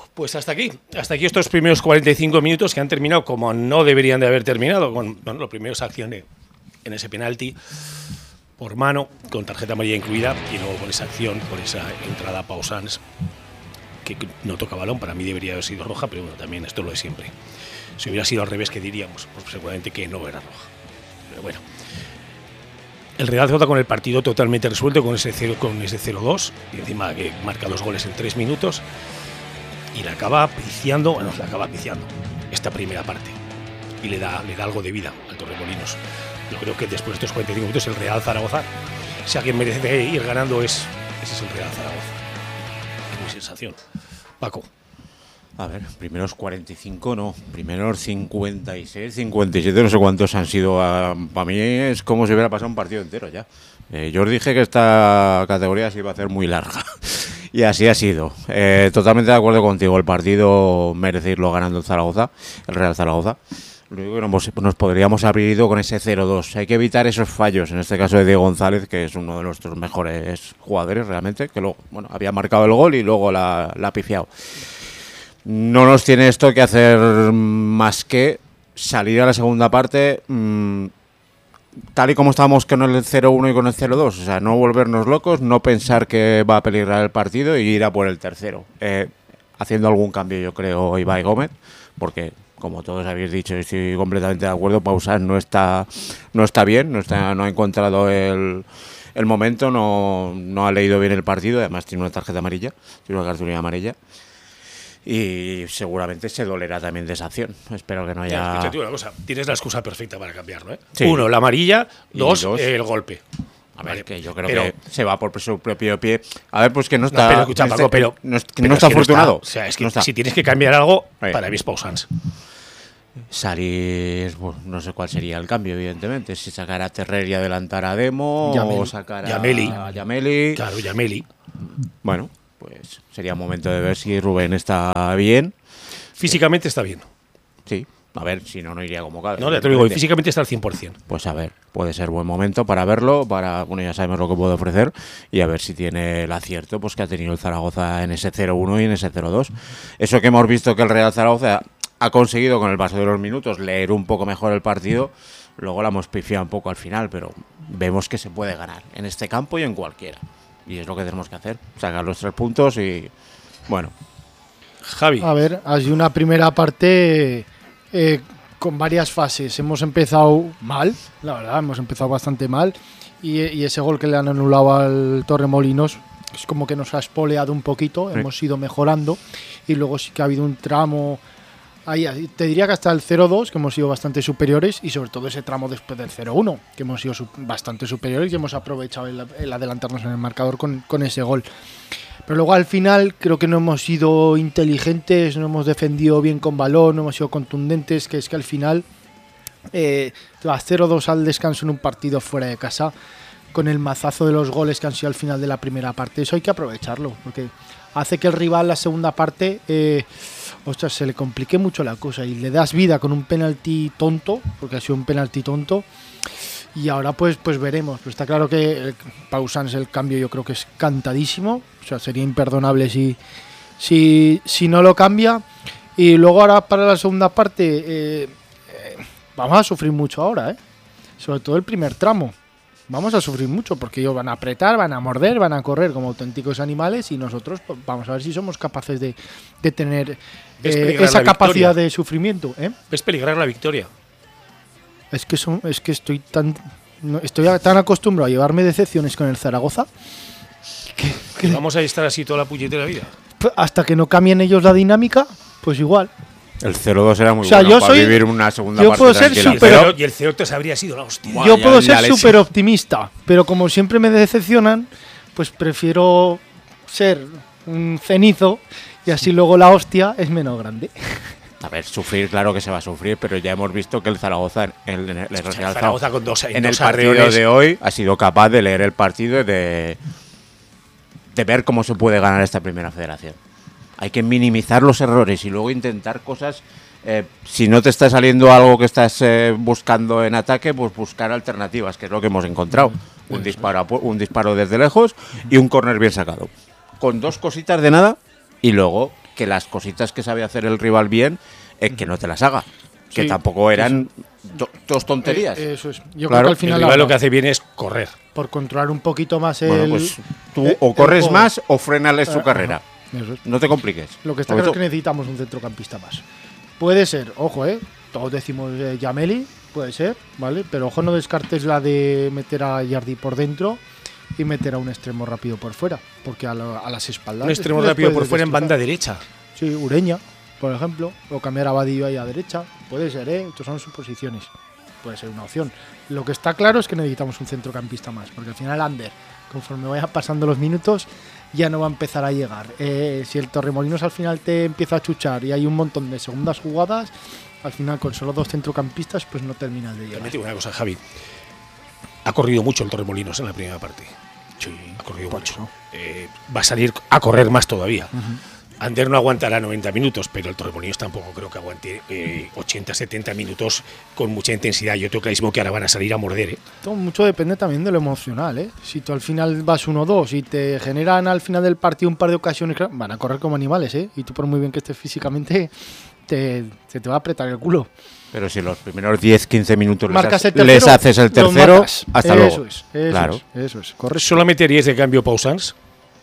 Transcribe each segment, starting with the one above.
Pues hasta aquí estos primeros 45 minutos que han terminado como no deberían de haber terminado, con los primeros acciones en ese penalti por mano, con tarjeta amarilla incluida, y luego con esa acción, por esa entrada a Pausans, que no toca balón, para mí debería haber sido roja, pero bueno, también esto es lo de siempre. Si hubiera sido al revés, ¿qué diríamos? Pues seguramente que no era roja. Pero bueno. El Real Zaragoza con el partido totalmente resuelto, con ese 0-2, y encima que marca 2 goles en 3 minutos, y la acaba viciando esta primera parte, y le da algo de vida al Torremolinos. Yo creo que después de estos 45 minutos el Real Zaragoza, si alguien merece ir ganando, ese es el Real Zaragoza. Es mi sensación. Paco. A ver, primeros 45 no, primeros 56, 57, no sé cuántos han sido. Para mí es como si hubiera pasado un partido entero ya. Yo os dije que esta categoría se iba a hacer muy larga y así ha sido. Totalmente de acuerdo contigo, el partido merece irlo ganando el Real Zaragoza. Lo único que nos podríamos haber ido con ese 0-2. Hay que evitar esos fallos, en este caso de Diego González, que es uno de nuestros mejores jugadores realmente, que luego, había marcado el gol y luego la ha pifiado. No nos tiene esto que hacer más que salir a la segunda parte tal y como estábamos con el 0-1 y con el 0-2. O sea, no volvernos locos, no pensar que va a peligrar el partido y ir a por el tercero. Haciendo algún cambio, yo creo, Ibai Gómez, porque, como todos habéis dicho, y estoy completamente de acuerdo, Pausans no está bien, no ha encontrado el momento, no ha leído bien el partido, además tiene una tarjeta amarilla, tiene una cartulina amarilla. Y seguramente se dolerá también de esa acción. Espero que no haya... Escúchate una cosa, tienes la excusa perfecta para cambiarlo, ¿eh? Sí. 1, la amarilla, 2, el golpe. A ver, que yo creo que se va por su propio pie. A ver, pues que no está... Pero escucha, Paco, pero no está afortunado. O sea, es que si tienes que cambiar algo, para mí es Pausans. Salir, no sé cuál sería el cambio, evidentemente. Si sacar a Terrer y adelantar a Demo, o sacar a Yameli. Claro, Yameli. Bueno, pues sería momento de ver si Rubén está bien. Físicamente está bien. Sí, a ver, si no iría convocado. No, ya te lo digo, físicamente está al 100%. Pues a ver, puede ser buen momento para verlo, bueno, ya sabemos lo que puede ofrecer, y a ver si tiene el acierto pues que ha tenido el Zaragoza en ese 0-1 y en ese 0-2. Eso que hemos visto que el Real Zaragoza ha conseguido con el paso de los minutos leer un poco mejor el partido, luego la hemos pifiado un poco al final, pero vemos que se puede ganar en este campo y en cualquiera. Y es lo que tenemos que hacer, sacar los 3 puntos y, bueno. Javi. A ver, ha sido una primera parte con varias fases. Hemos empezado mal, la verdad, hemos empezado bastante mal. Y ese gol que le han anulado al Torremolinos es como que nos ha espoleado un poquito, sí. Hemos ido mejorando. Y luego sí que ha habido un tramo... Ahí, te diría que hasta el 0-2, que hemos sido bastante superiores, y sobre todo ese tramo después del 0-1, que hemos sido bastante superiores y hemos aprovechado el adelantarnos en el marcador con ese gol. Pero luego al final creo que no hemos sido inteligentes, no hemos defendido bien con balón, no hemos sido contundentes, que es que al final te vas 0-2 al descanso en un partido fuera de casa, con el mazazo de los goles que han sido al final de la primera parte. Eso hay que aprovecharlo, porque hace que el rival la segunda parte... ostras, se le complique mucho la cosa y le das vida con un penalti tonto, porque ha sido un penalti tonto, y ahora pues veremos. Pero está claro que Pausans, el cambio yo creo que es cantadísimo, o sea, sería imperdonable si no lo cambia. Y luego ahora para la segunda parte vamos a sufrir mucho ahora, sobre todo el primer tramo. Vamos a sufrir mucho porque ellos van a apretar, van a morder, van a correr como auténticos animales, y nosotros vamos a ver si somos capaces de tener esa capacidad de sufrimiento. ¿Ves peligrar la victoria? Es que estoy tan acostumbrado a llevarme decepciones con el Zaragoza que vamos a estar así toda la puñetera vida. Hasta que no cambien ellos la dinámica, pues igual. El 0-2 era muy bueno para vivir una segunda parte tranquila. Y el 0-3 habría sido la hostia. Yo puedo ser súper optimista, pero como siempre me decepcionan, pues prefiero ser un cenizo y así luego la hostia es menos grande. A ver, sufrir, claro que se va a sufrir, pero ya hemos visto que el Zaragoza en el partido de hoy ha sido capaz de leer el partido y de ver cómo se puede ganar esta primera federación. Hay que minimizar los errores y luego intentar cosas. Si no te está saliendo algo que estás buscando en ataque, pues buscar alternativas, que es lo que hemos encontrado. Un disparo desde lejos y un córner bien sacado. Con 2 cositas de nada y luego que las cositas que sabe hacer el rival bien, que no te las haga. Que Sí, tampoco eran dos tonterías. Eso es. Yo Claro, creo que al El final rival ahora, lo que hace bien es correr. por controlar un poquito más Bueno, el. pues tú el o corres juego. más o frenales su carrera. Eso es. No te compliques. Lo que está Sobre claro es todo- que necesitamos un centrocampista más. Puede ser, ojo, todos decimos Yameli, puede ser, ¿vale? Pero ojo, no descartes la de meter a Yardi por dentro y meter a un extremo rápido por fuera, porque a las espaldas. Un extremo les rápido puedes por fuera en destrozar. banda derecha. Sí, Ureña, por ejemplo, o cambiar a Vadillo ahí a derecha. Puede ser, Estos son suposiciones. Puede ser una opción. Lo que está claro es que necesitamos un centrocampista más, porque al final Ander, conforme vayan pasando los minutos, ya no va a empezar a llegar. Si el Torremolinos al final te empieza a chuchar y hay un montón de segundas jugadas, al final con solo 2 centrocampistas, pues no terminas de llegar. También te digo una cosa, Javi. Ha corrido mucho el Torremolinos en la primera parte. Sí, Ha corrido por mucho. eso. Va a salir a correr más todavía. Ander no aguantará 90 minutos, pero el Torremolinos tampoco creo que aguante 80, 70 minutos con mucha intensidad. Yo tengo clarísimo que ahora van a salir a morder. Todo mucho depende también de lo emocional, Si tú al final vas 1-2 y te generan al final del partido un par de ocasiones, van a correr como animales, Y tú por muy bien que estés físicamente, se te va a apretar el culo. Pero si los primeros 10-15 minutos Marcas el les tercero, haces el los tercero, matas. hasta Eso luego. Es, Claro. Eso es, correcto. ¿Solo meteríais de cambio Pausans?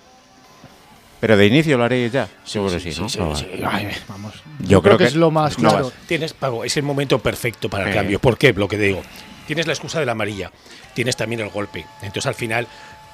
Pero de inicio lo haréis ya. Seguro que sí, ¿no? sí, Ah, sí. vale. Ay, vamos. Yo creo que es lo más no claro. vas. Tienes, Pago, es el momento perfecto para el Sí. cambio. ¿Por qué? Lo que digo. Tienes la excusa de la amarilla, tienes también el golpe. Entonces al final,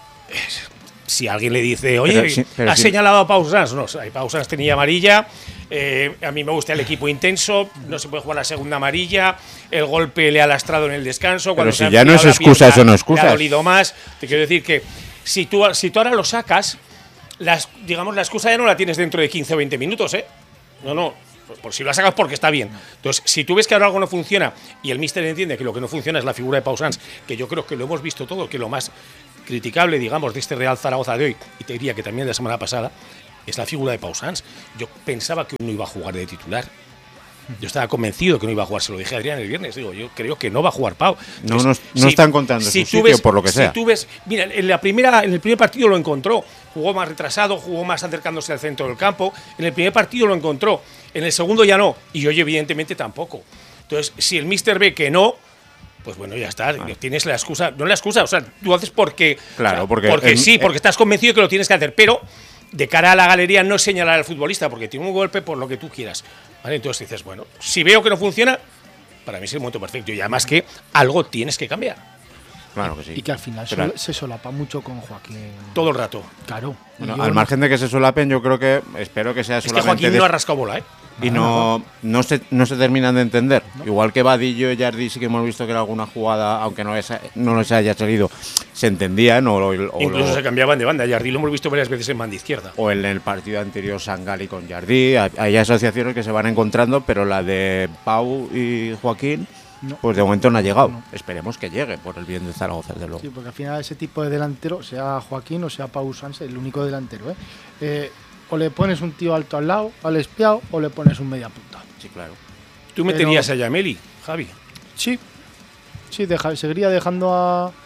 si alguien le dice, oye, Pero has señalado a Pausans, no, Pausans tenía amarilla, a mí me gusta el equipo intenso, no se puede jugar la segunda amarilla, el golpe le ha lastrado en el descanso. Cuando si se ha ya no enfriado es la excusa, pierna, eso no es le excusa. ha dolido más. Te quiero decir que si tú ahora lo sacas, digamos, la excusa ya no la tienes dentro de 15 o 20 minutos, No, por si lo sacas porque está bien. Entonces, si tú ves que ahora algo no funciona y el míster entiende que lo que no funciona es la figura de Pausans, que yo creo que lo hemos visto todo, que lo más criticable, digamos, de este Real Zaragoza de hoy, y te diría que también de la semana pasada, es la figura de Pausans. Yo pensaba que no iba a jugar de titular. Yo estaba convencido que no iba a jugar, se lo dije a Adrián el viernes, digo, yo creo que no va a jugar Pau. No están contando su sitio por lo que sea. Si tú ves, mira, en el primer partido lo encontró, jugó más retrasado, jugó más acercándose al centro del campo, en el primer partido lo encontró, en el segundo ya no, y hoy evidentemente tampoco. Entonces, si el míster ve que no, pues bueno, ya está, tienes la excusa, no la excusa, o sea, tú haces porque, Claro, o sea, porque sí, porque estás convencido de que lo tienes que hacer, pero de cara a la galería no señalar al futbolista, porque tiene un golpe por lo que tú quieras. ¿Vale? Entonces dices, bueno, si veo que no funciona, para mí es el momento perfecto. Y además que algo tienes que cambiar. Claro que sí. Y que al final Pero- se solapa mucho con Joaquín. Todo el rato. Claro. Bueno, Y yo al no- margen de que se solapen, yo creo que espero que sea Es que solamente Joaquín no ha rascado bola, y no se terminan de entender. Igual que Vadillo y Yardi sí que hemos visto que en alguna jugada, aunque no les haya salido, se entendían Incluso se cambiaban de banda. Jardí lo hemos visto varias veces en banda izquierda. o en el partido anterior Sangali con Yardi. Hay asociaciones que se van encontrando, pero la de Pau y Joaquín, No. pues de momento no ha llegado. No. Esperemos que llegue por el bien de Zaragoza, desde luego. Sí, porque al final ese tipo de delantero, sea Joaquín o sea Pau Sanz, el único delantero, o le pones un tío alto al lado, al espiado, o le pones un media punta. Sí, claro. Tú meterías a Yameli, Javi. Sí, seguiría dejando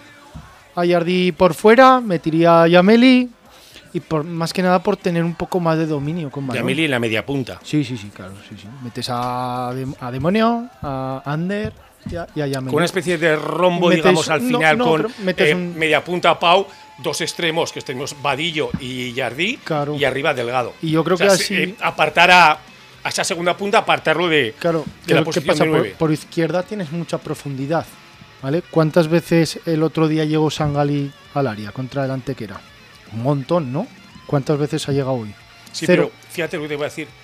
a Yardi por fuera, metería a Yameli y más que nada por tener un poco más de dominio con balón. Yameli en la media punta. Sí, claro, sí. Metes a Demonio, a Ander y a Yameli. Con una especie de rombo, Metes- digamos, al no, final, no, con pero metes un- media punta Pau, dos extremos, que tenemos Vadillo y Jardí, Claro. y arriba Delgado. Y yo creo O sea, que así- apartar a esa segunda punta, apartarlo de, Claro, de la ¿qué posición pasa? de 9. Por izquierda tienes mucha profundidad, ¿vale? ¿Cuántas veces el otro día llegó Sangali al área contra el Antequera? Un montón, ¿no? ¿Cuántas veces ha llegado hoy? Sí, Cero. pero fíjate lo que te voy a decir.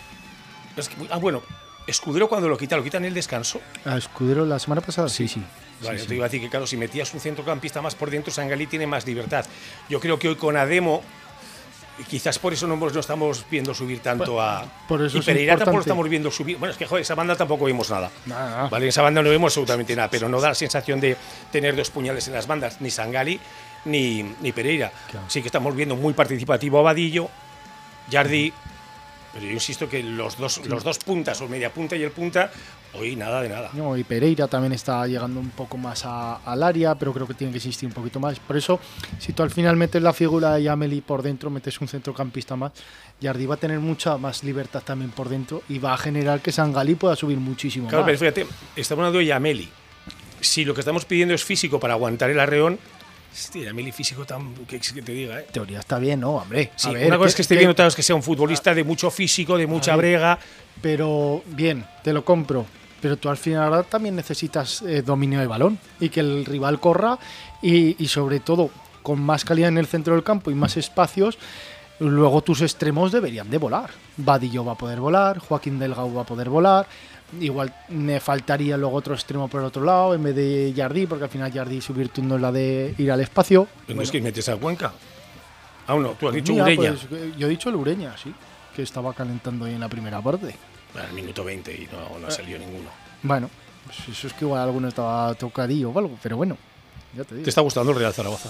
Es que, bueno, Escudero cuando lo quita en el descanso. ¿A Escudero la semana pasada? Sí. Vale, Sí, te iba a decir que, claro, si metías un centrocampista más por dentro, Sangalí tiene más libertad. Yo creo que hoy con Ademo, y quizás por eso no estamos viendo subir tanto a. por eso y es Pereira tampoco lo importante. estamos viendo subir. Bueno, es que, joder, esa banda tampoco vimos nada. Nada. Vale, en esa banda no vemos absolutamente nada, pero no da la sensación de tener dos puñales en las bandas, ni Sangali ni Pereira. Claro. Sí que estamos viendo muy participativo a Vadillo, Jardí, Pero yo insisto que los dos puntas, o media punta y el punta, hoy nada de nada. No, y Pereira también está llegando un poco más al área, pero creo que tiene que existir un poquito más. Por eso, si tú al final metes la figura de Yameli por dentro, metes un centrocampista más, Yardi va a tener mucha más libertad también por dentro y va a generar que Sangalí pueda subir muchísimo Claro, más. pero fíjate, estamos hablando de Yameli. Si lo que estamos pidiendo es físico para aguantar el arreón, Yameli físico tan que te diga, En teoría está bien, ¿no? Hombre, Sí, a ver, una cosa es que esté bien, otra es que sea un futbolista de mucho físico, de mucha brega. Pero bien, te lo compro. Pero tú al final ahora también necesitas dominio de balón y que el rival corra y sobre todo con más calidad en el centro del campo y más espacios, luego tus extremos deberían de volar. Vadillo va a poder volar, Joaquín Delgado va a poder volar. Igual me faltaría luego otro extremo por el otro lado en vez de Yardi, porque al final Yardi su virtud no es la de ir al espacio. No es que metes a Cuenca. Ah, no, tú has dicho Mira, Ureña. pues, yo he dicho el Ureña, sí, que estaba calentando ahí en la primera parte. Al minuto 20 y no salió ninguno. Bueno, pues eso es que igual alguno estaba tocadillo o algo, pero bueno, ya te digo. ¿Te está gustando el Real Zaragoza?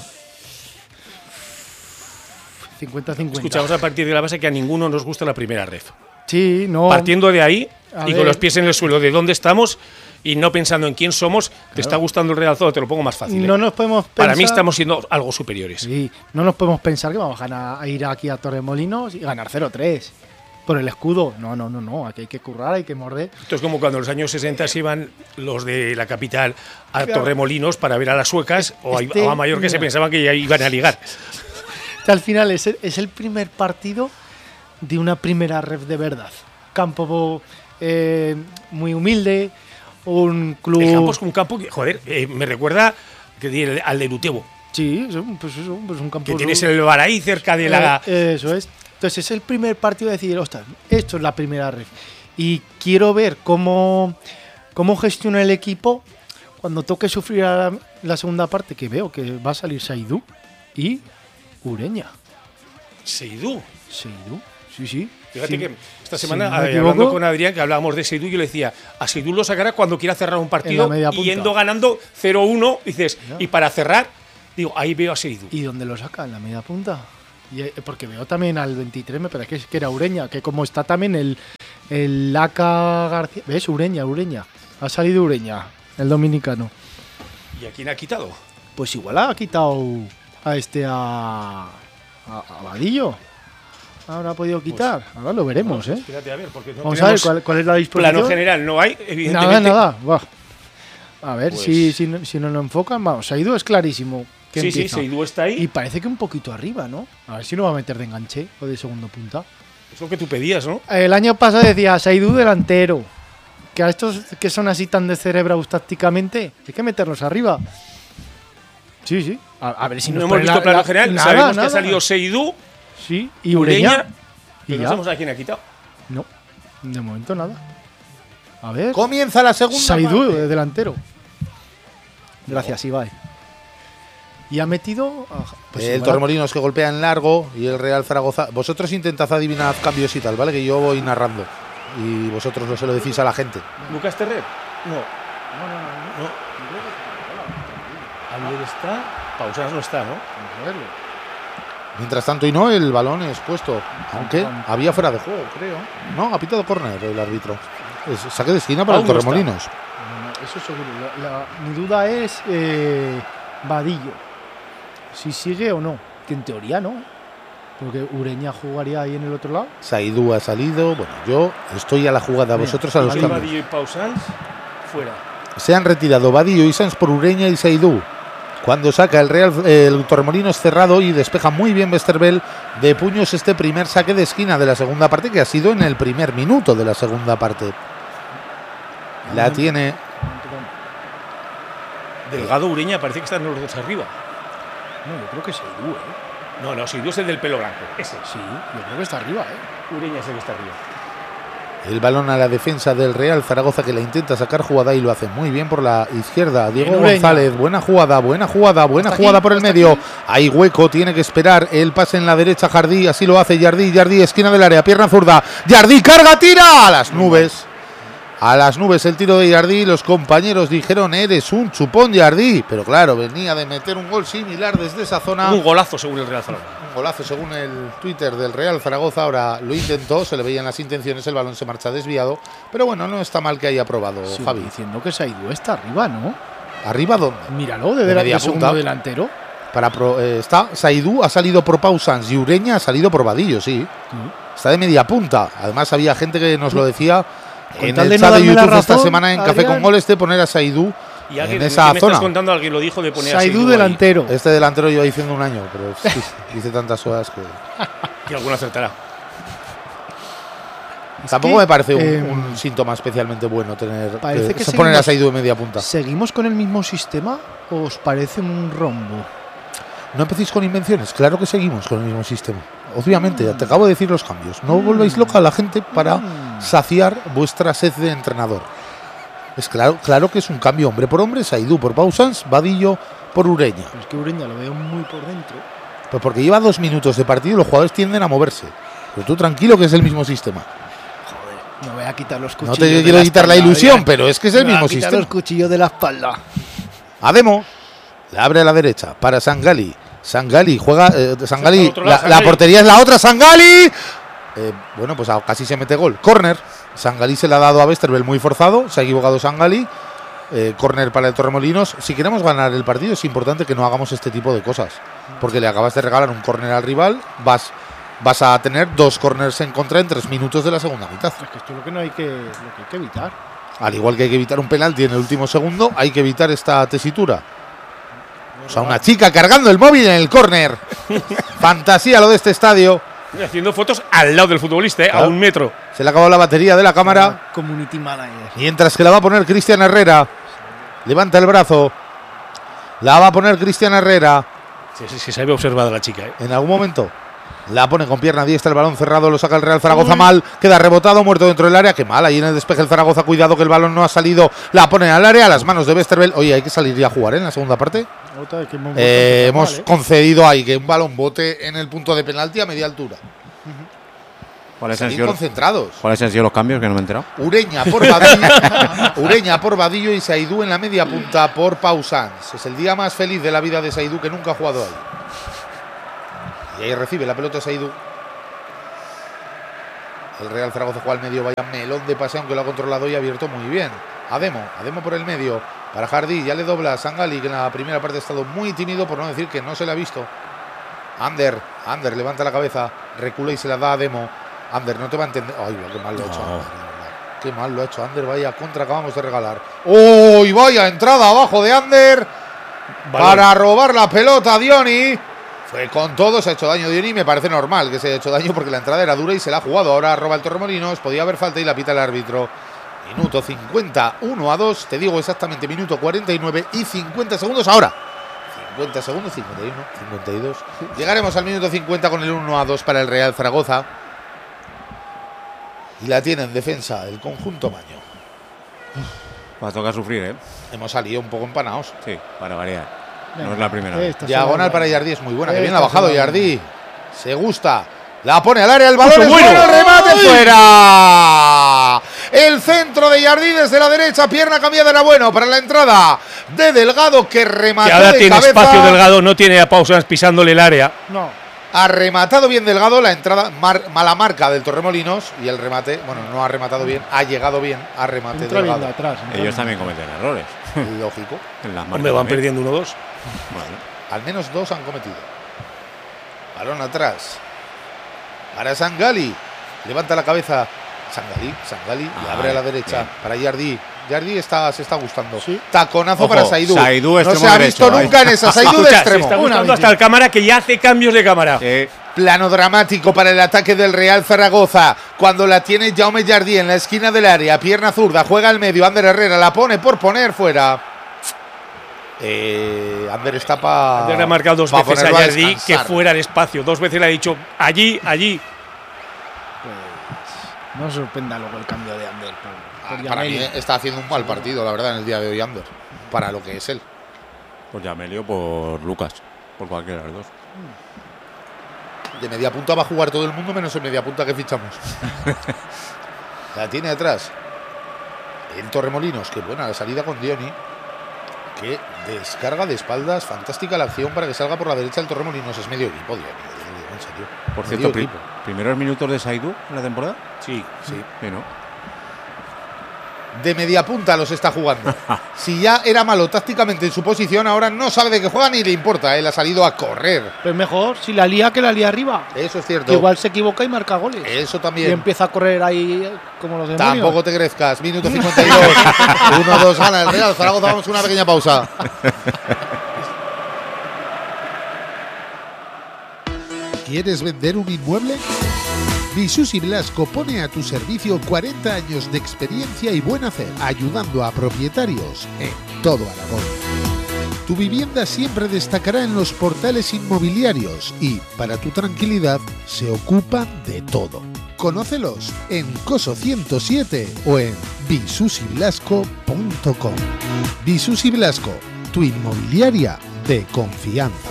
50-50. Escuchamos a partir de la base que a ninguno nos gusta la primera ref. Sí, no. Partiendo de ahí A y ver. con los pies en el suelo de dónde estamos y no pensando en quién somos, ¿te está gustando el Real Zaragoza? Te lo pongo más fácil. No ¿eh? nos podemos pensar. Para mí estamos siendo algo superiores. Sí, no nos podemos pensar que vamos a ir aquí a Torremolinos y ganar 0-3 por el escudo. No. Aquí hay que currar, hay que morder. Esto es como cuando en los años 60 se iban los de la capital a Claro. Torremolinos para ver a las suecas o a Mallorca, que se mira. pensaban que ya iban a ligar. Al final es el primer partido de una primera ref de verdad. Campo muy humilde, un club. El campo es un campo que, joder, me recuerda al de Lutebo, Sí, pues un campo. que tienes el Baraí cerca de la... Eso es. Entonces es el primer partido de decir, ostras, esto es la primera ref. Y quiero ver cómo gestiona el equipo cuando toque sufrir a la segunda parte, que veo que va a salir Saidú y Ureña. Seidú. Saidú, sí. Fíjate Sí. que esta Si semana, no me hablando equivoco, con Adrián, que hablábamos de Seidú, yo le decía, a Seidú lo sacará cuando quiera cerrar un partido media y punta. yendo ganando 0-1, dices, Ya. y para cerrar, digo, ahí veo a Seidú. ¿Y dónde lo saca? ¿En la media punta? Porque veo también al 23, me parece que era Ureña, que como está también el Laca García. ¿Ves? Ureña. Ha salido Ureña, el dominicano. ¿Y a quién ha quitado? Pues igual ha quitado a Vadillo. Ahora ha podido quitar. Ahora lo veremos, ¿eh? Espérate, a ver, porque no Vamos a ver tenemos cuál es la disposición. plano general, no hay, evidentemente. Nada. Buah. A ver Pues- si no lo enfocan. Vamos, Saidú es clarísimo. Que Sí, empieza. Seidú está ahí. Y parece que un poquito arriba, ¿no? A ver si lo va a meter de enganche o de segundo punta. Es lo que tú pedías, ¿no? El año pasado decía Saidú delantero. Que a estos que son así tan descerebrados tácticamente, hay que meterlos arriba. Sí. A ver si No nos hemos ponen visto plano general, nada, sabemos que nada. ha salido Seidú, Sí, y Ureña. Y pero no ya. sabemos a quién ha quitado. No, de momento nada. A ver. Comienza la segunda Saidú, parte. de delantero. Gracias, Ibai. Y ha metido. Pues El igual- Torremolinos que golpea en largo y el Real Zaragoza. Vosotros intentad adivinar cambios y tal, ¿vale? Que yo voy narrando. Y vosotros no se lo decís a la gente. ¿Lucas Terrer? No. Ander está, Pausas no está, ¿no? Mientras tanto, y no, el balón es puesto. Aunque había fuera de juego, creo. No, ha pitado córner el árbitro. Es saque de esquina para Aún el no está. Torremolinos. No, eso seguro. Mi duda es Vadillo. Si sigue o no. Que en teoría no. Porque Ureña jugaría ahí en el otro lado. Saidú ha salido. Bueno, yo estoy a la jugada, Mira, vosotros a los Vadillo cambios. y Pausans, fuera. Se han retirado Vadillo y Sanz por Ureña y Saidú. Cuando saca el Torremolinos cerrado y despeja muy bien Westerveld de puños este primer saque de esquina de la segunda parte, que ha sido en el primer minuto de la segunda parte. La tiene. Delgado, Ureña, parece que están los dos arriba. No, yo creo que Saidú, No, Seidú es el del pelo blanco. Ese. Sí, yo creo que está arriba, Ureña es el que está arriba. El balón a la defensa del Real Zaragoza, que la intenta sacar jugada y lo hace muy bien por la izquierda. Diego Bien, Ureña. González, buena jugada Hasta jugada aquí, por el hasta medio. aquí. Hay hueco, tiene que esperar el pase en la derecha. Jardí, así lo hace Jardí, esquina del área, pierna zurda. Jardí, carga, tira a las nubes. A las nubes el tiro de Jardí. Los compañeros dijeron, eres un chupón, Jardí. Pero claro, venía de meter un gol similar desde esa zona. Un golazo según el Real Zaragoza. golazo según el Twitter del Real Zaragoza. Ahora lo intentó, se le veían las intenciones, el balón se marcha desviado. Pero bueno, no está mal que haya probado, Sí, Javi. diciendo que Saidu está arriba, ¿no? ¿Arriba dónde? Míralo, De media de segundo punta. delantero. Está Saidu, ha salido por Pau Sanz y Ureña ha salido por Vadillo, sí. Está de media punta. Además había gente que nos lo decía Con en tal el de no chat de darme la YouTube esta razón, semana en Café Adrián. con Goles de poner a Saidu Y alguien, en esa ¿qué me zona. estás contando? Alguien lo dijo de poner a Saidu Saidu ahí. delantero. Este delantero lleva diciendo un año, pero sí, dice tantas horas que... Y alguno acertará. Tampoco que, me parece un síntoma especialmente bueno tener parece que poner a seguimos- Saidu de media punta. ¿Seguimos con el mismo sistema o os parece un rombo? No empecéis con invenciones, claro que seguimos con el mismo sistema. Obviamente, ya te acabo de decir los cambios. No volvéis loca a la gente para saciar vuestra sed de entrenador. Es claro que es un cambio hombre por hombre, Saidu por Pau Sanz, Vadillo por Ureña. Pero es que Ureña lo veo muy por dentro. Pues porque lleva 2 minutos de partido y los jugadores tienden a moverse. Pero tú tranquilo que es el mismo sistema. No voy a quitar los No cuchillos. te de quiero quitar la espalda, ilusión, Adrián. pero es que es el Me voy a mismo quitar sistema. los cuchillos de la espalda. Ademo le abre a la derecha para Sangali. Sangali juega. Sangali, Al otro lado, la Sangali. portería es la otra. Sangali. Bueno, pues casi se mete gol. Corner. Sangali se le ha dado a Westerveld muy forzado. Se ha equivocado Sangali. Corner para el Torremolinos. Si queremos ganar el partido, es importante que no hagamos este tipo de cosas. Porque le acabas de regalar un corner al rival. Vas a tener 2 corners en contra en 3 minutos de la segunda mitad. Es que esto es lo que hay que evitar. Al igual que hay que evitar un penalti en el último segundo, hay que evitar esta tesitura. O sea, una chica cargando el móvil en el córner. Fantasía lo de este estadio. Haciendo fotos al lado del futbolista, a Claro. 1 metro. Se le ha acabado la batería de la cámara. Community manager. Mientras que la va a poner Cristian Herrera. Levanta el brazo. La va a poner Cristian Herrera. Sí, se había observado la chica. En algún momento. La pone con pierna diestra, el balón cerrado, lo saca el Real Zaragoza mal, queda rebotado, muerto dentro del área, qué mal, ahí en el despeje el Zaragoza, cuidado que el balón no ha salido, la pone al área, a las manos de Westerveld. Oye, hay que salir ya a jugar en la segunda parte. Otra que Hemos concedido ahí que un balón bote en el punto de penalti a media altura. ¿Cuáles han Seguid sido, concentrados. ¿Cuáles han sido los cambios que no me he enterado? Ureña por Vadillo, Ureña por Vadillo y Saidu en la media punta por Pau Sanz. Es el día más feliz de la vida de Saidu, que nunca ha jugado ahí. Y ahí recibe la pelota Saidu. El Real Zaragoza juega al medio, vaya melón de pase, aunque lo ha controlado y abierto muy bien. Ademo por el medio, para Jardí, ya le dobla a Sangali, que en la primera parte ha estado muy tímido, por no decir que no se le ha visto. Ander levanta la cabeza, recula y se la da a Ademo. Ander, no te va a entender. Ay, qué mal lo ha hecho Ander, de verdad. Qué mal lo ha hecho Ander, vaya contra acabamos de regalar. ¡Oh! Y vaya entrada abajo de Ander para robar la pelota a Dioni. Fue con todo, se ha hecho daño Dioni. Me parece normal que se haya hecho daño porque la entrada era dura y se la ha jugado. Ahora roba el Torremolinos, podía haber falta y la pita el árbitro. Minuto 50, 1-2. Te digo exactamente, minuto 49 y 50 segundos ahora. 50 segundos, 51, 52. Llegaremos al minuto 50 con el 1-2 para el Real Zaragoza. Y la tiene en defensa el conjunto maño. Va a tocar sufrir, ¿eh? Hemos salido un poco empanados. Sí, para variar. No es la primera vez. Diagonal para Yardí es muy buena. Que bien la ha bajado Yardí. Se gusta. La pone al área, el balón es bueno, el remate fuera. El centro de Yardí desde la derecha, pierna cambiada era bueno para la entrada de Delgado que remató Que ahora de tiene cabeza. espacio Delgado, no tiene a Pau Sanz pisándole el área. No. Ha rematado bien Delgado, la entrada mala marca del Torremolinos y el remate, bueno, no ha rematado bien, ha llegado bien a remate Entra bien de Delgado. atrás. Ellos también cometen errores. Lógico. En las Hombre, marcas van también. perdiendo 1-2. Bueno, Al menos 2 han cometido. Balón atrás. Para Sangali. Levanta la cabeza. Sangali le abre a la derecha. Bien. Para Yardí. Yardí se está gustando. Sí. Taconazo Ojo, para Saidu. Saidu, No extremo se ha derecho, visto ahí. nunca en esa. Saidu de Escucha, se extremo. está Una gustando visión. hasta el cámara que ya hace cambios de cámara. Plano dramático para el ataque del Real Zaragoza. Cuando la tiene Jaume Yardí en la esquina del área. Pierna zurda. Juega al medio. Ander Herrera la pone por poner fuera. Ander está para. Ander le ha marcado 2 veces a Yardí que fuera el espacio. 2 veces le ha dicho allí. Pues no sorprenda luego el cambio de Ander. por Para mí Yameli. está haciendo un mal partido, la verdad, en el día de hoy, Ander. Para lo que es él. por Yamelio o por Lucas. Por cualquiera de los dos. De media punta va a jugar todo el mundo menos el media punta que fichamos. La tiene atrás. El Torremolinos, qué buena la salida con Dioni. Que descarga de espaldas. Fantástica la acción para que salga por la derecha el Torremolinos. Es medio equipo, Dioni. en serio. Por Medio cierto, equipo. ¿primeros minutos de Saidu en la temporada? Sí. Sí. Sí, ¿no? De media punta los está jugando. Si ya era malo tácticamente en su posición, ahora no sabe de qué juega ni le importa. Él ha salido a correr. Pero es mejor si la lía que la lía arriba. Eso es cierto. Que igual se equivoca y marca goles. Eso Y también. empieza a correr ahí como los demonios. Tampoco te crezcas. Minuto 52. 1-2 gana el Real Zaragoza. Vamos a una pequeña pausa. ¿Quieres vender un inmueble? Visus y Blasco pone a tu servicio 40 años de experiencia y buen hacer, ayudando a propietarios en todo Aragón. Tu vivienda siempre destacará en los portales inmobiliarios y, para tu tranquilidad, se ocupan de todo. Conócelos en Coso 107 o en visusyblasco.com. Visus y Blasco, tu inmobiliaria de confianza.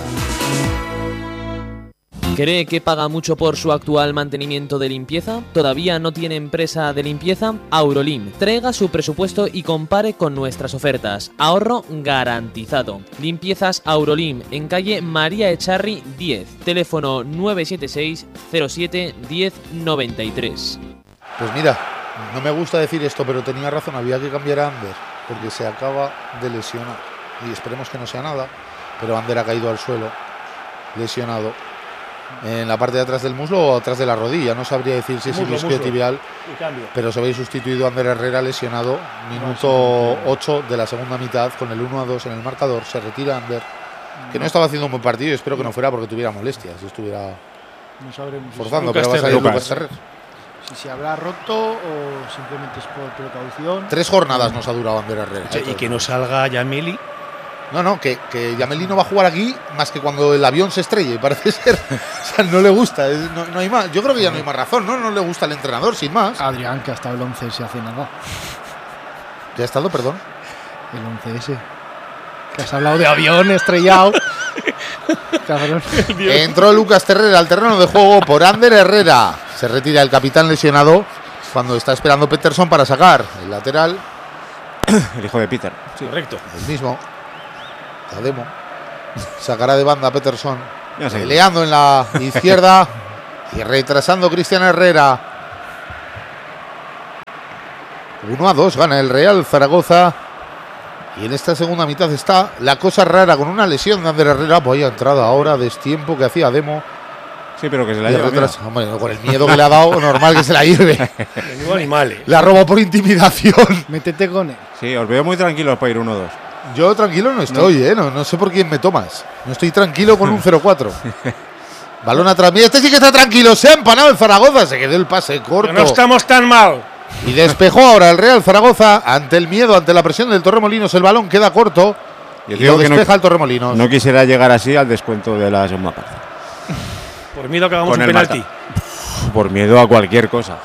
¿Cree que paga mucho por su actual mantenimiento de limpieza? ¿Todavía no tiene empresa de limpieza? Aurolim. Traiga su presupuesto y compare con nuestras ofertas. Ahorro garantizado. Limpiezas Aurolim en calle María Echarri 10. Teléfono 976 07 1093. Pues mira, no me gusta decir esto, pero tenía razón. Había que cambiar a Ander porque se acaba de lesionar. Y esperemos que no sea nada. Pero Ander ha caído al suelo, lesionado. En la parte de atrás del muslo o atrás de la rodilla. No sabría decir si es el isquiotibial, pero se ve sustituido Ander Herrera lesionado. Minuto 8 de la segunda mitad con el 1-2 en el marcador. Se retira Ander, que no estaba haciendo un buen partido y espero que no fuera porque tuviera molestias. Si estuviera No sabremos. forzando, Lucas pero va a salir Terrer. Lucas Terrer. Si se habrá roto o simplemente es por precaución. 3 jornadas nos ha durado Ander Herrera. Y que no salga Yameli. No, que Yameli no va a jugar aquí más que cuando el avión se estrelle, parece ser. O sea, no le gusta, no hay más. Yo creo que ya no hay más razón, ¿no? No le gusta el entrenador, sin más. Adrián, que ha estado el 11 se hace nada. ¿Ya ha estado, perdón? El 11 ese. Que has hablado de avión estrellado. Cabrón. Entró Lucas Terrer al terreno de juego por Ander Herrera. Se retira el capitán lesionado cuando está esperando Peterson para sacar el lateral. El hijo de Peter. Correcto. El mismo. Ademo. Sacará de banda a Peterson. Ya sé. Peleando en la izquierda y retrasando Cristian Herrera. 1-2 gana el Real Zaragoza. Y en esta segunda mitad está la cosa rara con una lesión de Ander Herrera. Vaya entrada ahora, destiempo que hacía Ademo. Sí, pero que se la Y lleva. retraso. Hombre, con el miedo que le ha dado, normal que se la lleve. Menudo animal. La robó por intimidación. Métete con él. Sí, os veo muy tranquilos para ir 1-2. Yo tranquilo no estoy, no sé por quién me tomas. No estoy tranquilo con un 0-4. Balón atrás. Mira, este sí que está tranquilo. Se ha empanado el Zaragoza. Se quedó el pase corto. No estamos tan mal. Y despejó ahora el Real Zaragoza ante el miedo, ante la presión del Torremolinos. El balón queda corto. Yo Y digo lo que despeja el Torremolinos. no quisiera llegar así al descuento de la segunda parte. Por miedo que hagamos Con un el penalti. Por miedo a cualquier cosa.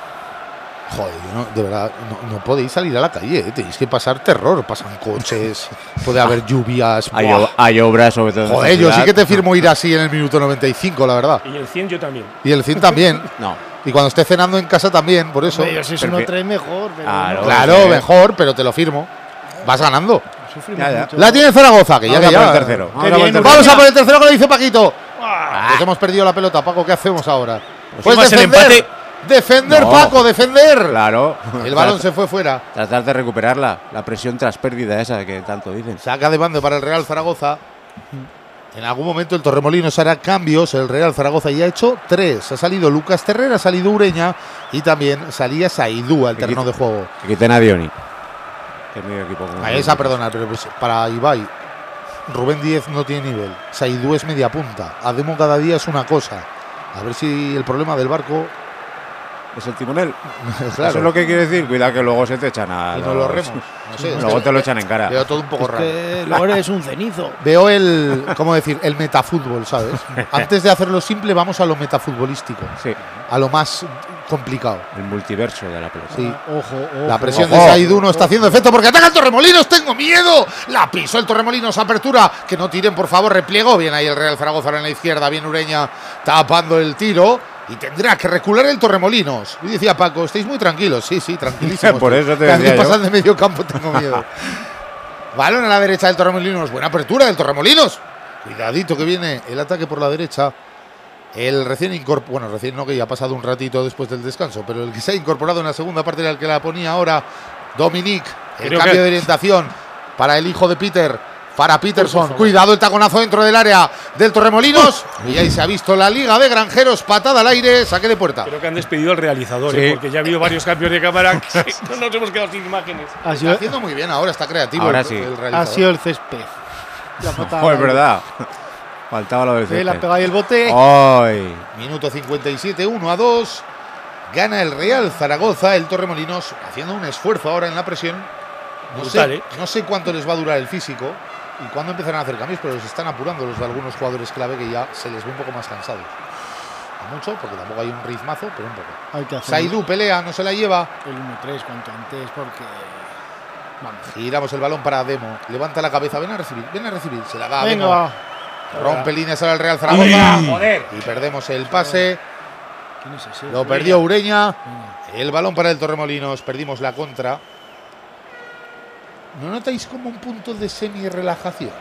Joder, de verdad, no podéis salir a la calle. Tenéis que pasar terror. Pasan coches, puede haber lluvias. Hay, ¡buah! hay obras, sobre todo. en Joder, esta yo sí ciudad. que te firmo ir así en el minuto 95, la verdad. Y el 100 yo también. Y el 100 también. No. Y cuando esté cenando en casa también, por eso. Hombre, si es 1-3 mejor. Pero Claro. no, Claro, sí. mejor, pero te lo firmo. Vas ganando. sufrimos Ya, ya. mucho. La tiene Zaragoza, que ya Vamos a que por ya. el tercero. Qué Vamos a por el bien, tercero. Vamos a por el tercero que lo dice Paquito. Pues hemos perdido la pelota, Paco. ¿Qué hacemos ahora? Pues firmas el defender. empate. Defender, No. Paco, defender. Claro. El balón se fue fuera. Tratar de recuperarla. La presión tras pérdida esa que tanto dicen. Saca de banda para el Real Zaragoza. En algún momento el Torremolinos hará cambios. El Real Zaragoza ya ha hecho 3. Ha salido Lucas Terrer, ha salido Ureña y también salía Saidú al terreno de juego. Que quiten a Dioni. Que es medio equipo. como A esa, perdona, pero pues para Ibai, Rubén Díez no tiene nivel. Saidú es media punta. Ademo cada día es una cosa. A ver si el problema del barco. Es el timonel. Claro, Eso es lo que quiere decir. Cuidado que luego se te echan a. y no lo remos. No sé, es Luego que te lo echan en cara. veo todo un poco Es raro. que luego eres un cenizo. Veo el, ¿cómo decir? El metafútbol, ¿sabes? Antes de hacerlo simple, vamos a lo metafutbolístico. Sí. A lo más complicado. El multiverso de la pelota. Sí. Ojo. La presión Ojo. de Saidú no está haciendo efecto porque ataca el Torremolinos. ¡Tengo miedo! La pisó el Torremolinos. Apertura. Que no tiren, por favor. Repliego. Bien ahí el Real Zaragoza ahora en la izquierda. Bien Ureña tapando el tiro. Y tendrá que recular el Torremolinos. Y decía Paco, estáis muy tranquilos. Sí, tranquilísimos. Por eso te Cada decía vez yo. pasan de medio campo, tengo miedo. Balón a la derecha del Torremolinos. Buena apertura del Torremolinos. Cuidadito que viene el ataque por la derecha. El recién incorporado, bueno, recién no, que ya ha pasado un ratito después del descanso, pero el que se ha incorporado en la segunda parte era el que la ponía ahora, Dominic. El Creo cambio que- de orientación para el hijo de Peter, para Peterson. Cuidado el taconazo dentro del área del Torremolinos. Y ahí se ha visto la Liga de Granjeros, patada al aire, saque de puerta. Creo que han despedido al realizador, Sí. porque ya ha habido varios cambios de cámara que no nos hemos quedado sin imágenes. Ha Está sido, haciendo muy bien ahora, está creativo Ahora el, sí. el ha realizador. sido el césped. La patada. Oh, es verdad. Faltaba lo del La césped. pega ahí el bote. ¡Ay! Minuto 57, 1-2. Gana el Real Zaragoza, el Torremolinos, haciendo un esfuerzo ahora en la presión. Brutal, No sé cuánto les va a durar el físico y cuándo empezarán a hacer cambios, pero los están apurando los de algunos jugadores clave que ya se les ve un poco más cansados. No mucho, porque tampoco hay un ritmazo, pero un poco. Hay que hacer Saidú pelea, no se la lleva. el 1-3 cuanto antes porque. Vamos. Giramos el balón para Demo. Levanta la cabeza, ven a recibir. Se la da a Venga. Demo. Rompe líneas ahora el Real Zaragoza. Y perdemos el pase. ¿Quién es ese? Lo perdió Ureña. Venga. El balón para el Torremolinos. Perdimos la contra. ¿No notáis como un punto de semi-relajación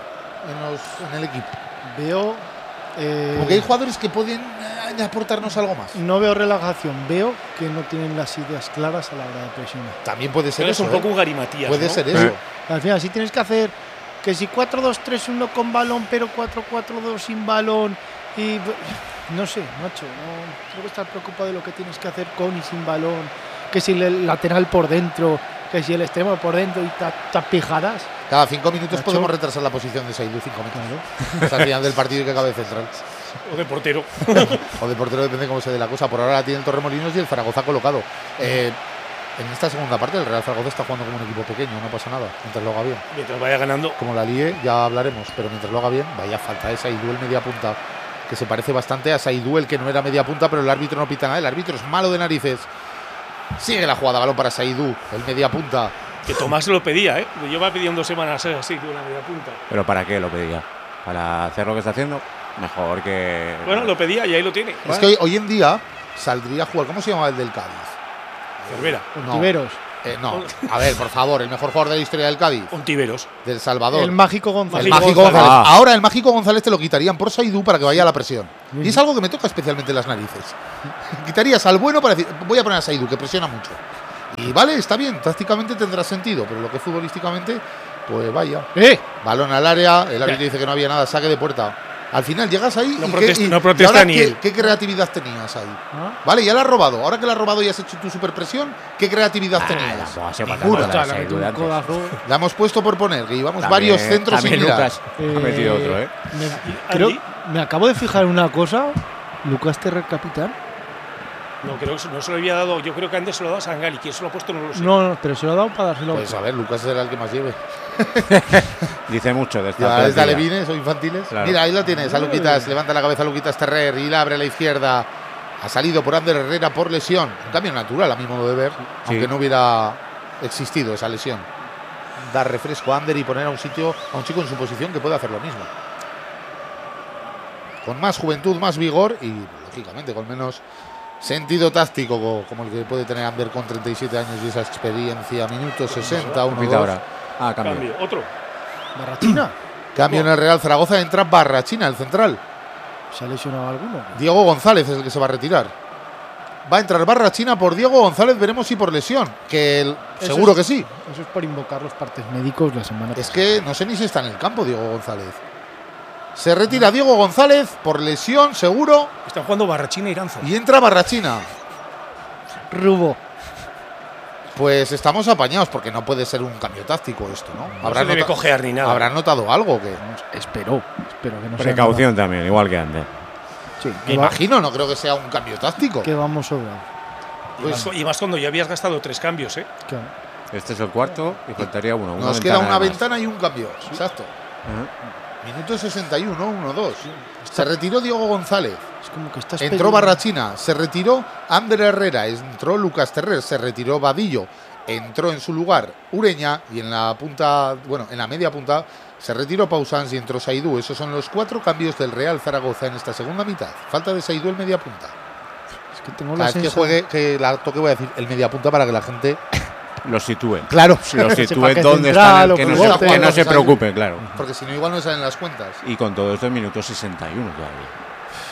en el equipo? Veo. Porque hay jugadores que pueden aportarnos algo más. No veo relajación, veo que no tienen las ideas claras a la hora de presionar. También puede ser Pero es eso. un poco ¿eh? un garimatías. Puede ¿no? ser eso. Al final, si tienes que hacer que si 4-2-3-1 con balón, pero 4-4-2 sin balón, y no sé, macho, no tengo que estar preocupado de lo que tienes que hacer con y sin balón, que si el lateral por dentro, que si el extremo por dentro y tas pijadas. Cada 5 minutos Nacho. podemos retrasar la posición de Saidú 5 minutos. Hasta el final del partido y que acabe central. O de portero. O de portero, depende cómo se dé la cosa. Por ahora la tiene el Torremolinos y el Zaragoza colocado. En esta segunda parte el Real Zaragoza está jugando como un equipo pequeño, no pasa nada, mientras lo haga bien. Mientras vaya ganando. Como la líe, ya hablaremos, pero mientras lo haga bien, vaya falta de Saidú el media punta, que se parece bastante a Saidú el que no era media punta, pero el árbitro no pita nada, el árbitro es malo de narices. Sigue la jugada, balón para Saidú, el media punta. Que Tomás se lo pedía, ¿eh? Yo me pidiendo 2 semanas así, de una media punta. ¿Pero para qué lo pedía? ¿Para hacer lo que está haciendo? Mejor que. Bueno, lo pedía y ahí lo tiene. Es que hoy en día saldría a jugar, ¿cómo se llama el del Cádiz? Cervera. No. Ontiveros, No, a ver, por favor, el mejor jugador de la historia del Cádiz, Ontiveros. del Salvador. el mágico González. El Mágico Mágico González. González. Ah. Ahora el Mágico González te lo quitarían por Saidú para que vaya a la presión. Y es algo que me toca especialmente las narices. Quitarías al bueno para decir, voy a poner a Saidú, que presiona mucho. Y vale, está bien, tácticamente tendrá sentido, pero lo que futbolísticamente, pues vaya. Balón al área, el árbitro dice que no había nada, saque de puerta. Al final llegas ahí No y, protesta- ¿qué, no protesta ahora ni qué, él. qué creatividad tenías ahí? ¿Ah? Vale, ya la has robado. Ahora que la has robado y has hecho tu superpresión, ¿qué creatividad tenías? Buah, se mata Ninguna. la de Hostia, le metí Saidú de un antes. codazo. La hemos puesto por poner, que llevamos También- varios centros sin también mirar. Lucas ha metido otro, ¿eh? Me acabo de fijar en una cosa. Lucas Terrer, capitán. No, creo que no se lo había dado. Yo creo que antes se lo ha dado a Sangali. ¿Quién se lo ha puesto? No lo sé. No, pero se lo ha dado para dárselo. Pues a ver, Lucas será el que más lleve. Dice mucho de esta Ya es de plantilla. alevines o infantiles. Claro. Mira, ahí lo tienes, a Luquitas, levanta la cabeza Luquitas Terrer y la abre a la izquierda. Ha salido por Ander Herrera por lesión. Un cambio natural a mi modo de ver, aunque no hubiera existido esa lesión. Dar refresco a Ander y poner a un chico en su posición que puede hacer lo mismo. Con más juventud, más vigor y, lógicamente, con menos sentido táctico como el que puede tener Ander con 37 años y esa experiencia. Minuto 60, 1 Pita ahora. Ah, cambio. Cambio. Otro. Barrachina. Cambio en el Real Zaragoza, entra Barrachina, el central. ¿Se ha lesionado alguno? Diego González es el que se va a retirar. Va a entrar Barrachina por Diego González, veremos si por lesión. Eso Seguro es- que sí. Eso es por invocar los partes médicos la semana Es pasada. que no sé ni si está en el campo Diego González. Se retira Diego González por lesión, seguro. Están jugando Barrachina y Iranzo. Y entra Barrachina. Rubo. Pues estamos apañados porque no puede ser un cambio táctico esto, ¿no? No se debe cojear ni nada. ¿Habrá notado algo que? Espero que no sea Precaución también, igual que antes. nada. Sí, Me imagino, no creo que sea un cambio táctico. que vamos sobrados. Y más cuando ya habías gastado 3 cambios, ¿eh? Claro. Este es el cuarto y faltaría uno. Nos queda una nada más. ventana y un cambio. Exacto. Ajá. Minuto 61, 1-2. Se retiró Diego González. Es como que estás Entró Barrachina, se retiró Ander Herrera, entró Lucas Terrer, se retiró Vadillo, entró en su lugar Ureña y en la punta, bueno, en la media punta se retiró Pausans y entró Saidú. Esos son los 4 cambios del Real Zaragoza en esta segunda mitad. Falta de Saidú el media punta. Es que tengo Cada la vez que sensación. juegue, que la toque voy a decir el media punta para que la gente, Lo sitúe. claro, Lo sepa sitúe que donde central están, o que que no, pivote. se, que no se Saidú. preocupe, claro. porque si no igual no salen las cuentas. Y con todo esto en minuto 61 todavía.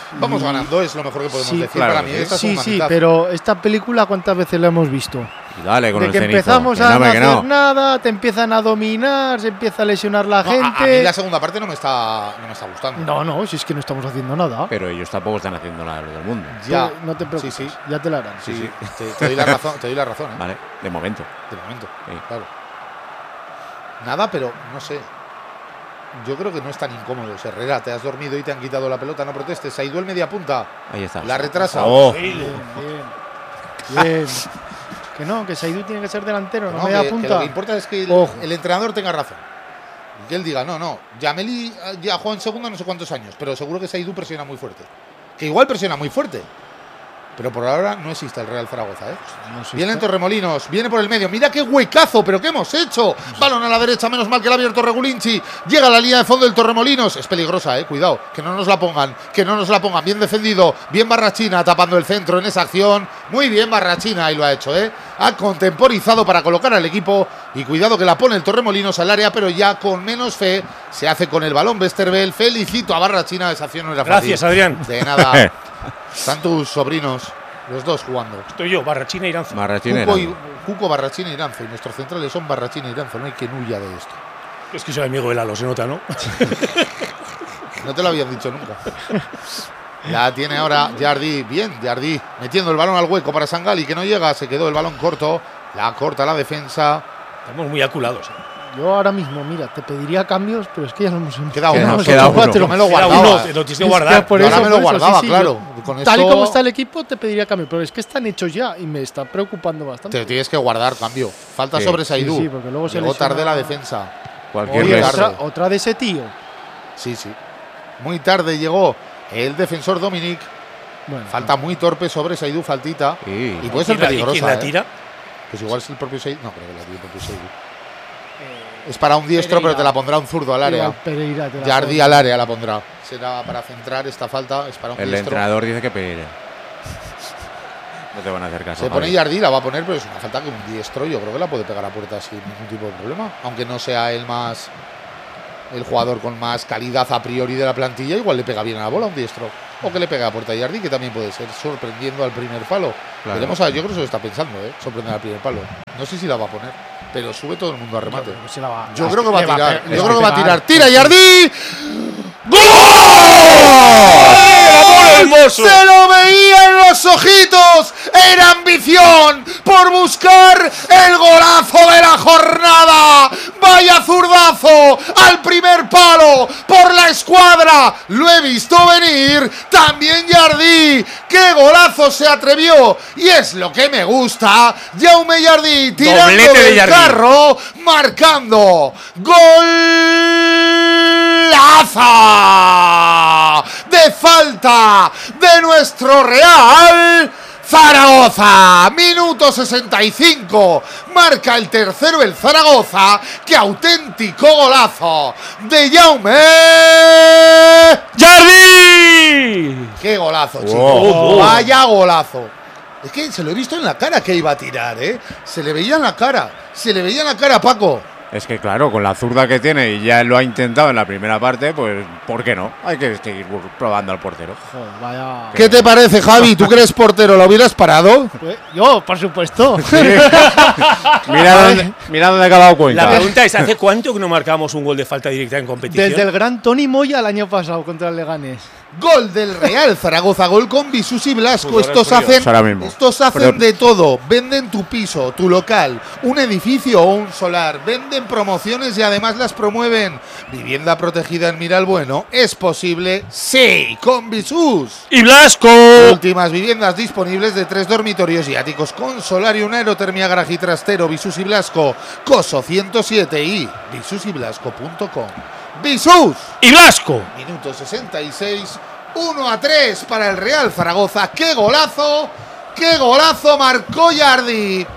Vamos ganando, es lo mejor que podemos decir claro, para mí. Esta segunda mitad. pero esta película, ¿cuántas veces la hemos visto? Y dale con De el que cenizo. empezamos Que a no que hacer nada, te empiezan a dominar, se empieza a lesionar la No, a mí gente. la segunda parte no me está gustando. No, si es que no estamos haciendo nada. Pero ellos tampoco están haciendo nada de lo del mundo. Ya. No te preocupes, Sí, sí. ya te la harán. Sí, te doy la razón, ¿eh? Vale, de momento. De momento, Sí. claro. Nada, pero no sé. Yo creo que no es tan incómodo. Herrera, te has dormido y te han quitado la pelota, no protestes. Saidú el media punta. Ahí está. La retrasa. Oh. Bien. Que no, que Saidú tiene que ser delantero, no, No, media que punta. lo que importa es que Ojo. el entrenador tenga razón. Y que él diga, no. Yameli ya juega en segunda no sé cuántos años, pero seguro que Saidú presiona muy fuerte. Que igual presiona muy fuerte. Pero por ahora no existe el Real Zaragoza, ¿eh? No existe. Viene en Torremolinos, viene por el medio. Mira qué huecazo, pero ¿qué hemos hecho? Balón a la derecha, menos mal que la ha abierto Regulinchi. Llega a la línea de fondo del Torremolinos. Es peligrosa, cuidado. Que no nos la pongan. Bien defendido. Bien Barrachina tapando el centro en esa acción. Muy bien Barrachina, ahí lo ha hecho, Ha contemporizado para colocar al equipo. Y cuidado que la pone el Torremolinos al área, pero ya con menos fe. Se hace con el balón Westerveld. Felicito a Barrachina, esa acción no era fácil. Gracias, Adrián. De nada. Están tus sobrinos, los dos jugando. Estoy yo, Barrachina y Iranzo. Marrachina. Cuco, Barrachina y Iranzo. Y nuestros centrales son Barrachina y Iranzo. No hay quien huya de esto. Es que soy amigo de Lalo, se nota, ¿no? No te lo habían dicho nunca. La tiene ahora Jardí. Bien, Jardí metiendo el balón al hueco para Sangali, que no llega. Se quedó el balón corto. La corta la defensa. Estamos muy aculados. Yo ahora mismo, mira, te pediría cambios, pero es que ya lo hemos Queda Queda- uno. queda uno. Yo me lo Era guardaba. uno, te lo tienes que guardar. por Yo ahora eso, me lo por eso, guardaba, sí, claro. yo- Con Tal y esto como está el equipo, te pediría cambios, pero es que están hechos ya y me está preocupando bastante. te tienes que guardar cambio. Falta Sí, sobre Saidú. sí, porque luego se Llegó lesiona. tarde la defensa. Cualquier Oye, les- tarde. otra de ese tío. Sí. Muy tarde llegó el defensor Dominic. Bueno, Falta muy torpe sobre Saidú, faltita. Sí. Y puede ser ¿Quién peligrosa. la tira? Pues igual es el propio Saidú. No, creo que la tira el propio Saidú. Es para un diestro, pero te la pondrá un zurdo al área. igual Pereira te la Jardí pone. al área la pondrá. Será para centrar esta falta. Es para un El diestro. entrenador dice que pedirá. No te van a hacer caso. Se pone Javi. Jardí, la va a poner, pero es una falta que un diestro yo creo que la puede pegar a puerta sin ningún tipo de problema. Aunque no sea el jugador con más calidad a priori de la plantilla, igual le pega bien a la bola un diestro. O que le pega a puerta a Jardí, que también puede ser, sorprendiendo al primer palo. Claro. Veremos a ver, yo creo que se lo está pensando, sorprender al primer palo. No sé si la va a poner, pero sube todo el mundo a remate. Pues se la va- Yo la- creo que va a le tirar. pe- le Yo creo que va a tirar. pegar. ¡Tira Jardí! ¡Gol! Se lo veía en los ojitos. Era ambición por buscar el golazo de la jornada. Vaya zurdazo al primer palo por la escuadra. Lo he visto venir. También Jardí. ¡Qué golazo se atrevió! Y es lo que me gusta. Jaume Jardí tirando Doblete de del Jardí. carro, marcando. ¡Golazo! De falta de nuestro Real Zaragoza. Minuto 65. Marca el tercero el Zaragoza. ¡Qué auténtico golazo de Jaume! ¡Jardí! ¡Qué golazo, chicos! Wow. ¡Vaya golazo! Es que se lo he visto en la cara que iba a tirar, ¿eh? Se le veía en la cara. Se le veía en la cara a Paco. Es que claro, con la zurda que tiene y ya lo ha intentado en la primera parte, pues ¿por qué no? Hay que seguir probando al portero. Joder, vaya. ¿Qué te parece, Javi? ¿Tú que eres portero? ¿Lo hubieras parado? Pues, yo, por supuesto. Mira dónde ha acabado Cuenca. La pregunta es, ¿hace cuánto que no marcamos un gol de falta directa en competición? Desde el gran Tony Moya el año pasado contra el Leganés. Gol del Real Zaragoza, gol con Visus y Blasco. Joder, Estos frío. hacen, Ahora mismo. Pero- de todo. Venden tu piso, tu local, un edificio o un solar. Venden promociones y además las promueven. Vivienda protegida en Miralbueno. ¿Es posible? Sí, con Visus. ¡Y Blasco! Últimas viviendas disponibles de 3 dormitorios y áticos con solar y una aerotermia, garaje y trastero. Visus y Blasco, Coso 107 y visusyblasco.com. Visus. ¡Y Blasco! Minuto 66, 1-3 para el Real Zaragoza. ¡Qué golazo! ¡Qué golazo marcó Jardí!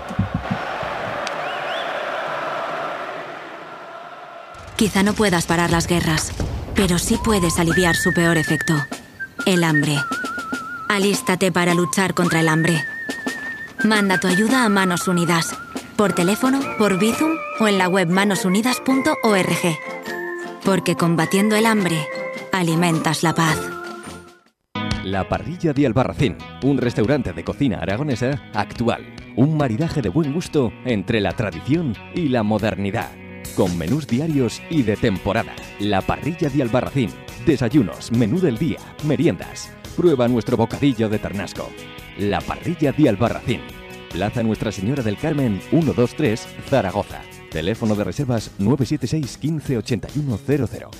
Quizá no puedas parar las guerras, pero sí puedes aliviar su peor efecto, el hambre. Alístate para luchar contra el hambre. Manda tu ayuda a Manos Unidas, por teléfono, por Bizum o en la web manosunidas.org. Porque combatiendo el hambre, alimentas la paz. La Parrilla de Albarracín, un restaurante de cocina aragonesa actual. Un maridaje de buen gusto entre la tradición y la modernidad. Con menús diarios y de temporada. La Parrilla de Albarracín. Desayunos, menú del día, meriendas. Prueba nuestro bocadillo de ternasco. La Parrilla de Albarracín. Plaza Nuestra Señora del Carmen 123, Zaragoza. Teléfono de reservas 976 15 81 00.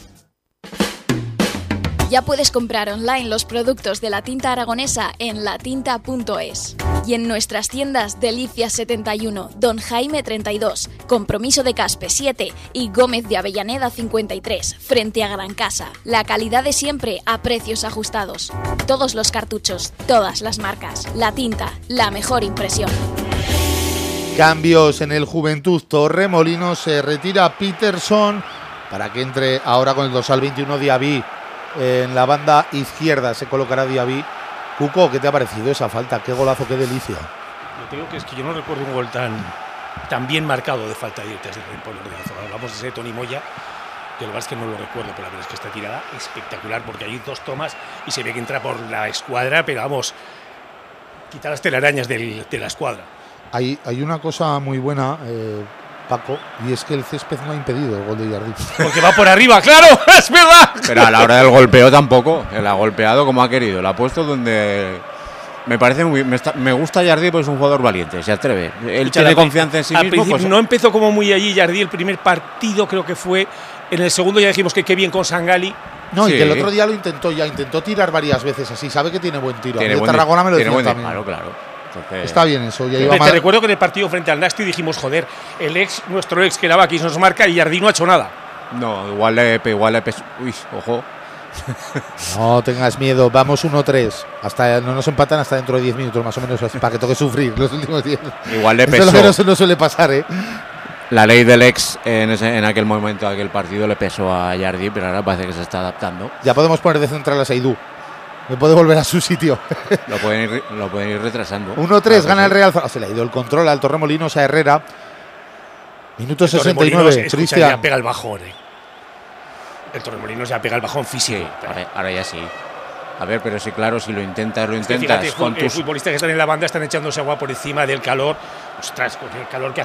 Ya puedes comprar online los productos de la tinta aragonesa en latinta.es. Y en nuestras tiendas Delicias 71, Don Jaime 32, Compromiso de Caspe 7 y Gómez de Avellaneda 53, frente a Gran Casa. La calidad de siempre a precios ajustados. Todos los cartuchos, todas las marcas. La Tinta, la mejor impresión. Cambios en el Juventud Torremolinos. Se retira Peterson para que entre ahora con el dorsal 21 Diaby. En la banda izquierda se colocará Diaby. Cuco, ¿qué te ha parecido esa falta? Qué golazo, qué delicia. Yo digo que es que yo no recuerdo un gol tan bien marcado de falta directa desde el ordenazo. Hablamos de ese Tony Moya, que lo más es que no lo recuerdo, pero la verdad es que esta tirada espectacular, porque hay dos tomas y se ve que entra por la escuadra, pero vamos, quita las telarañas de la escuadra. Hay una cosa muy buena, Paco, y es que el césped no ha impedido el gol de Jardí. Porque va por arriba, claro, es verdad. Pero a la hora del golpeo tampoco. Él ha golpeado como ha querido. La ha puesto donde. Me parece muy. Me gusta Jardí porque es un jugador valiente, se atreve. Él tiene confianza en sí mismo. Pues, no empezó como muy allí Jardí el primer partido, creo que fue. En el segundo ya dijimos que qué bien con Sangali. No, sí. Y que el otro día lo intentó tirar varias veces así. Sabe que tiene buen tiro. Tiene buen Tarragona me lo decía también. Claro. Entonces, está bien eso. Ya iba te recuerdo que en el partido frente al Nasti dijimos, joder, nuestro ex que era Bakis nos marca y Jardí no ha hecho nada. No, igual le uy, ojo. No tengas miedo, vamos 1-3. Hasta no nos empatan hasta dentro de 10 minutos más o menos, para que toque sufrir los últimos 10. Igual le pesó. Eso no suele pasar, ¿eh? La ley del ex en aquel momento, aquel partido, le pesó a Jardí, pero ahora parece que se está adaptando. Ya podemos poner de central a Seydou. Me puede volver a su sitio. Lo pueden ir retrasando. 1-3, gana el Real. Se le ha ido el control al Torremolinos, a Herrera. Minuto 69. Cristian ya pega el bajón. El Torremolinos ya pega el bajón físico. Sí, ahora ya sí. A ver, pero sí, claro, si lo intentas. Fíjate, con tus futbolistas que están en la banda están echándose agua por encima del calor. Ostras, con el calor que